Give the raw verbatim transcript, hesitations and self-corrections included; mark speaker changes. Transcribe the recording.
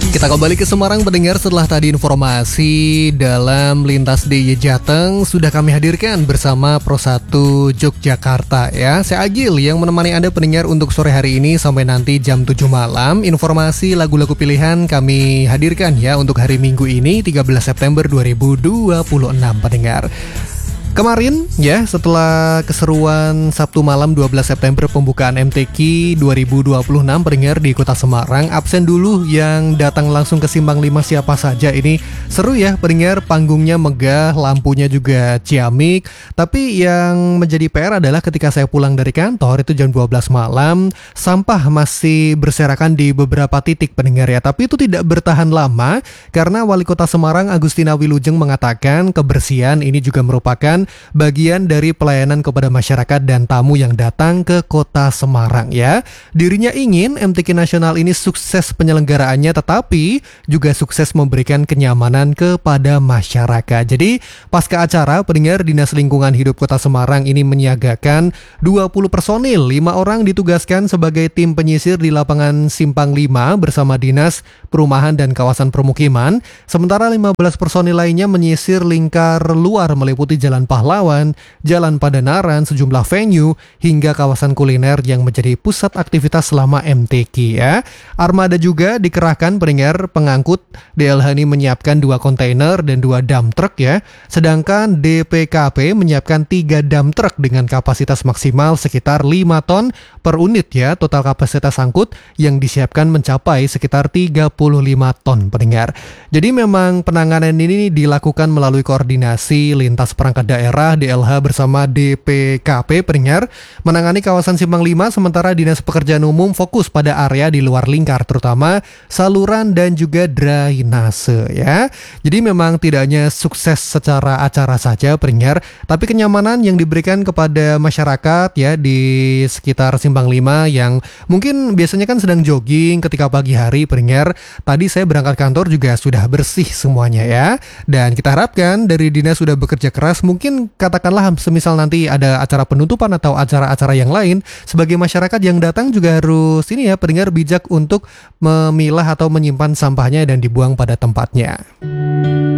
Speaker 1: Kita kembali ke Semarang pendengar setelah tadi informasi dalam Lintas D I Y Jateng sudah kami hadirkan bersama Pro satu Yogyakarta ya. Saya Agil yang menemani Anda pendengar untuk sore hari ini sampai nanti jam tujuh malam. Informasi lagu-lagu pilihan kami hadirkan ya untuk hari Minggu ini tiga belas September dua ribu dua puluh enam pendengar. Kemarin ya setelah keseruan Sabtu malam dua belas September pembukaan M T Q dua ribu dua puluh enam pendengar di Kota Semarang, absen dulu yang datang langsung ke Simpang lima siapa saja. Ini seru ya pendengar, panggungnya megah, lampunya juga ciamik. Tapi yang menjadi P R adalah ketika saya pulang dari kantor itu jam dua belas malam, sampah masih berserakan di beberapa titik pendengar ya. Tapi itu tidak bertahan lama karena Wali Kota Semarang Agustina Wilujeng mengatakan kebersihan ini juga merupakan bagian dari pelayanan kepada masyarakat dan tamu yang datang ke Kota Semarang ya. Dirinya ingin M T Q nasional ini sukses penyelenggaraannya, tetapi juga sukses memberikan kenyamanan kepada masyarakat. Jadi pasca acara pendengar, Dinas Lingkungan Hidup Kota Semarang ini menyiagakan dua puluh personil, lima orang ditugaskan sebagai tim penyisir di lapangan Simpang lima bersama Dinas Perumahan dan Kawasan Permukiman, sementara lima belas personil lainnya menyisir lingkar luar meliputi Jalan Pahlawan, Jalan Padanaran, sejumlah venue, hingga kawasan kuliner yang menjadi pusat aktivitas selama M T Q ya. Armada juga dikerahkan pendengar pengangkut. D L H ini menyiapkan dua kontainer dan dua dump truck ya. Sedangkan D P K P menyiapkan tiga dump truck dengan kapasitas maksimal sekitar lima ton per unit ya. Total kapasitas angkut yang disiapkan mencapai sekitar tiga puluh lima ton pendengar. Jadi memang penanganan ini dilakukan melalui koordinasi lintas perangkat daerah D L H bersama D P K P pendengar menangani kawasan Simpang lima, sementara Dinas Pekerjaan Umum fokus pada area di luar lingkar terutama saluran dan juga drainase ya. Jadi memang tidak hanya sukses secara acara saja pendengar, tapi kenyamanan yang diberikan kepada masyarakat ya di sekitar Simpang lima yang mungkin biasanya kan sedang jogging ketika pagi hari pendengar. Tadi saya berangkat kantor juga sudah bersih semuanya ya. Dan kita harapkan dari dinas sudah bekerja keras. Mungkin katakanlah semisal nanti ada acara penutupan atau acara-acara yang lain, sebagai masyarakat yang datang juga harus ini ya pendengar bijak untuk memilah atau menyimpan sampahnya dan dibuang pada tempatnya.